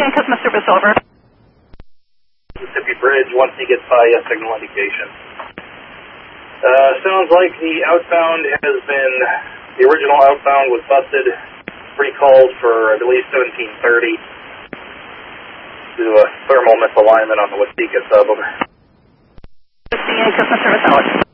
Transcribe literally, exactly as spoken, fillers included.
Seeing customer service over. Mississippi Bridge, once he gets by a signal indication. Uh, sounds like the outbound has been, the original outbound was busted, recalled for, I believe, seventeen thirty. Do a thermal misalignment on the Waseca sub. Over. Seeing customer service out.